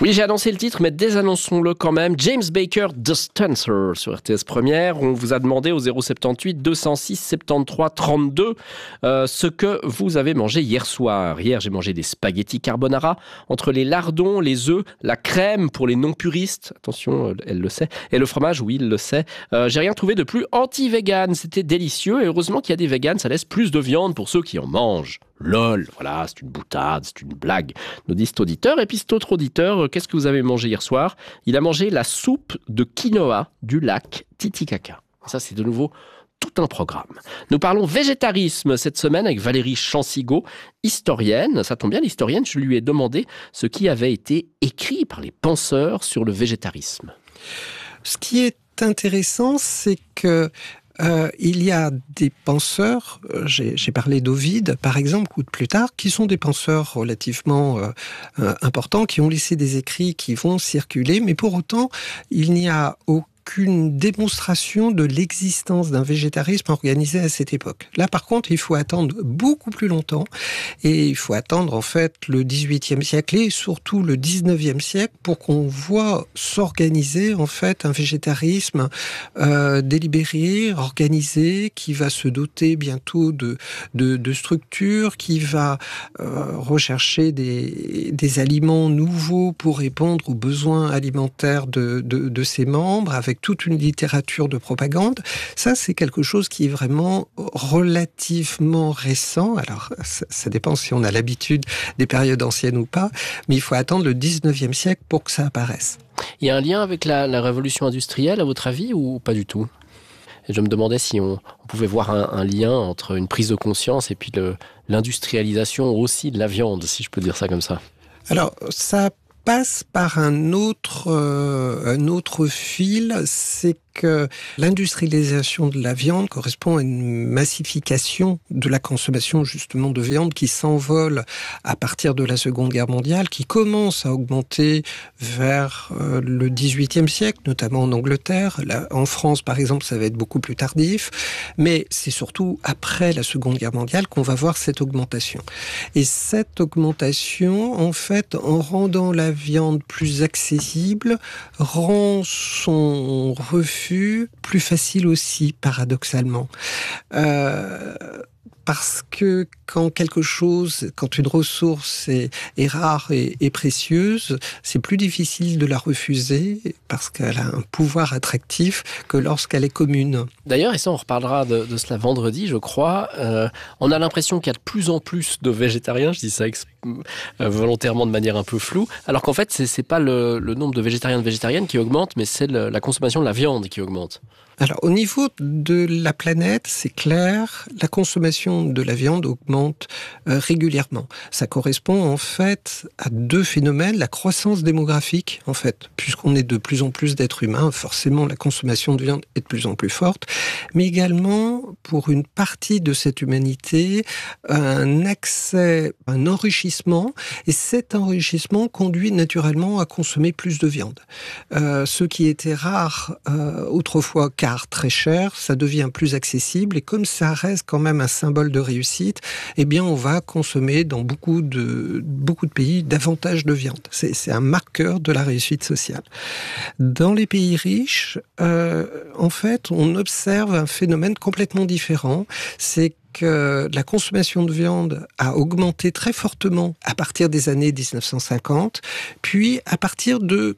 Oui, j'ai annoncé le titre, mais désannonçons-le quand même. James Baker, The Stancer, sur RTS Première. On vous a demandé au 078 206 73 32 ce que vous avez mangé hier soir. Hier, j'ai mangé des spaghettis carbonara entre les lardons, les œufs, la crème pour les non-puristes. Attention, elle le sait. Et le fromage, oui, il le sait. J'ai rien trouvé de plus anti-vegan. C'était délicieux et heureusement qu'il y a des végans. Ça laisse plus de viande pour ceux qui en mangent. LOL, voilà, c'est une boutade, c'est une blague, nous dit cet auditeur. Et puis cet autre auditeur, qu'est-ce que vous avez mangé hier soir ? Il a mangé la soupe de quinoa du lac Titicaca. Ça, c'est de nouveau tout un programme. Nous parlons végétarisme cette semaine avec Valérie Chansigo, historienne. Ça tombe bien, l'historienne, je lui ai demandé ce qui avait été écrit par les penseurs sur le végétarisme. Ce qui est intéressant, c'est que il y a des penseurs, j'ai parlé d'Ovide par exemple, ou de Plutarque, qui sont des penseurs relativement importants, qui ont laissé des écrits qui vont circuler, mais pour autant, il n'y a aucune démonstration de l'existence d'un végétarisme organisé à cette époque. Là, par contre, il faut attendre beaucoup plus longtemps, et il faut attendre en fait le XVIIIe siècle et surtout le XIXe siècle pour qu'on voit s'organiser en fait un végétarisme délibéré, organisé, qui va se doter bientôt de structures, qui va rechercher des aliments nouveaux pour répondre aux besoins alimentaires de ses membres, avec toute une littérature de propagande. Ça, c'est quelque chose qui est vraiment relativement récent. Alors, ça dépend si on a l'habitude des périodes anciennes ou pas, mais il faut attendre le 19e siècle pour que ça apparaisse. Il y a un lien avec la révolution industrielle, à votre avis, ou pas du tout ? Et je me demandais si on pouvait voir un lien entre une prise de conscience et puis l'industrialisation aussi de la viande, si je peux dire ça comme ça. Alors, ça passe par un autre fil, c'est que l'industrialisation de la viande correspond à une massification de la consommation justement de viande qui s'envole à partir de la Seconde Guerre mondiale, qui commence à augmenter vers le XVIIIe siècle, notamment en Angleterre. Là, en France, par exemple, ça va être beaucoup plus tardif, mais c'est surtout après la Seconde Guerre mondiale qu'on va voir cette augmentation. Et cette augmentation, en fait, en rendant la viande plus accessible, rend son refus plus facile aussi, paradoxalement. Parce que quand une ressource est rare et précieuse, c'est plus difficile de la refuser parce qu'elle a un pouvoir attractif que lorsqu'elle est commune. D'ailleurs, et ça on reparlera de cela vendredi, je crois, on a l'impression qu'il y a de plus en plus de végétariens, je dis ça volontairement de manière un peu floue, alors qu'en fait, c'est pas le nombre de végétariens et de végétariennes qui augmente, mais c'est la consommation de la viande qui augmente. Alors, au niveau de la planète, c'est clair, la consommation de la viande augmente régulièrement. Ça correspond en fait à deux phénomènes. La croissance démographique, en fait, puisqu'on est de plus en plus d'êtres humains, forcément la consommation de viande est de plus en plus forte, mais également, pour une partie de cette humanité, un accès, un enrichissement, et cet enrichissement conduit naturellement à consommer plus de viande. Ce qui était rare autrefois, car très cher, ça devient plus accessible, et comme ça reste quand même un symbole de réussite, eh bien on va consommer dans beaucoup de pays davantage de viande. C'est un marqueur de la réussite sociale. Dans les pays riches, en fait, on observe un phénomène complètement différent, c'est que la consommation de viande a augmenté très fortement à partir des années 1950, puis à partir de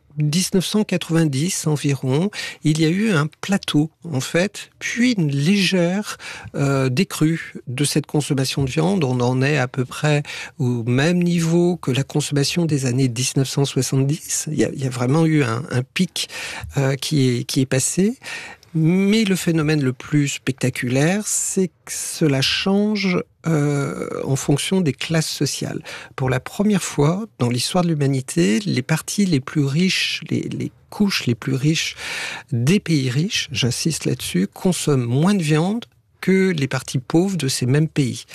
1990 environ, il y a eu un plateau en fait, puis une légère décrue de cette consommation de viande. On en est à peu près au même niveau que la consommation des années 1970. Il y a vraiment eu un pic qui est passé. Mais le phénomène le plus spectaculaire, c'est que cela change en fonction des classes sociales. Pour la première fois dans l'histoire de l'humanité, les parties les plus riches, les couches les plus riches des pays riches, j'insiste là-dessus, consomment moins de viande que les parties pauvres de ces mêmes pays.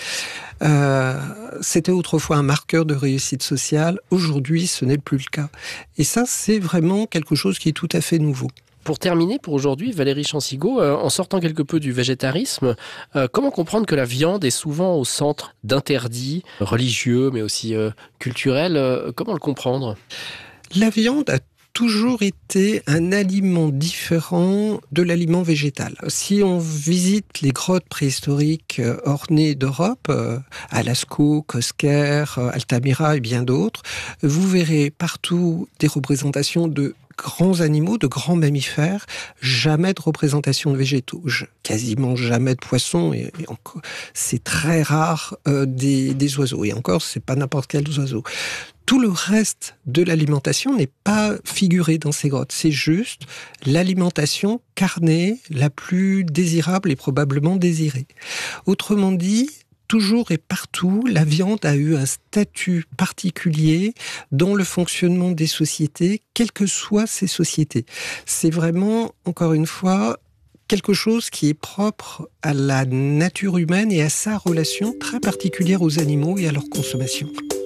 C'était autrefois un marqueur de réussite sociale. Aujourd'hui, ce n'est plus le cas. Et ça, c'est vraiment quelque chose qui est tout à fait nouveau. Pour terminer, pour aujourd'hui, Valérie Chansigo, en sortant quelque peu du végétarisme, comment comprendre que la viande est souvent au centre d'interdits religieux, mais aussi culturels ? Comment le comprendre ? La viande a toujours été un aliment différent de l'aliment végétal. Si on visite les grottes préhistoriques ornées d'Europe, à Lascaux, Cosquer, Altamira et bien d'autres, vous verrez partout des représentations de grands animaux, de grands mammifères, jamais de représentation de végétaux, quasiment jamais de poissons, et c'est très rare des oiseaux, et encore, c'est pas n'importe quels oiseaux. Tout le reste de l'alimentation n'est pas figuré dans ces grottes. C'est juste l'alimentation carnée la plus désirable et probablement désirée. Autrement dit, toujours et partout, la viande a eu un statut particulier dans le fonctionnement des sociétés, quelles que soient ces sociétés. C'est vraiment, encore une fois, quelque chose qui est propre à la nature humaine et à sa relation très particulière aux animaux et à leur consommation.